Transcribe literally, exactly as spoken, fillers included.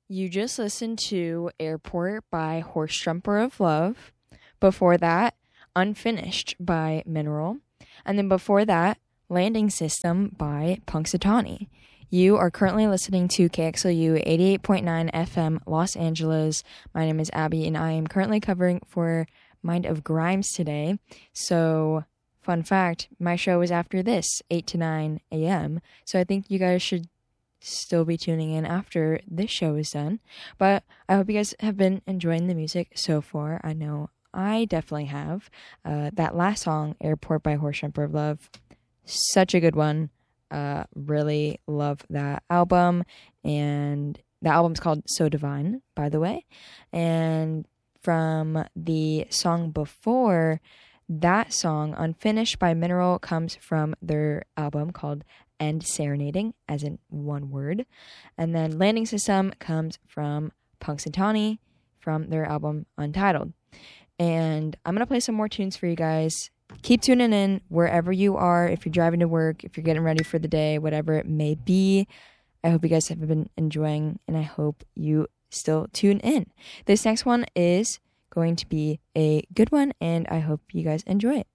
You just listened to Airport by Horse Jumper of Love. Before that, Unfinished by Mineral. And then before that, Landing System by Punxsutawney. You are currently listening to K X L U eighty-eight point nine F M Los Angeles. My name is Abby, and I am currently covering for Mind of Grimes today. So, fun fact, my show is after this, eight to nine a.m. So I think you guys should still be tuning in after this show is done. But I hope you guys have been enjoying the music so far. I know I definitely have. Uh, that last song, Airport by Horse Jumper of Love, such a good one. Uh, really love that album, and the album's called So Divine, by the way. And from the song before, that song, Unfinished by Mineral, comes from their album called End Serenading, as in one word. And then Landing System comes from Punxsutawney from their album Untitled. And I'm going to play some more tunes for you guys. Keep tuning in wherever you are, if you're driving to work, if you're getting ready for the day, whatever it may be. I hope you guys have been enjoying, and I hope you still tune in. This next one is going to be a good one, and I hope you guys enjoy it.